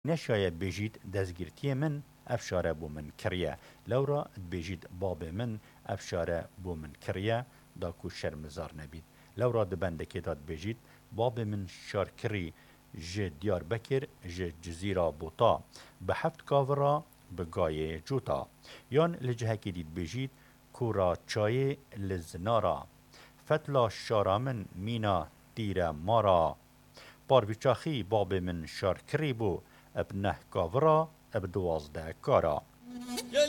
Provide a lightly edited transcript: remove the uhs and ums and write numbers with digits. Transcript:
نشایه بجید دزگیرتی من افشاره بو من کریه لورا بجید باب من افشاره بو من کریه دا کو شرمزار نبید لورا دبندکی داد بجید باب من شارکری ج دیار بکر ج جزیرا بوتا به هفت کاورا به گای جوتا یان لجهکی دید بجید کورا چای لزنارا فتلا شارامن مینا تیر مارا پارویچاخی باب من شارکری بو اب نه کاورا اب دوازده کارا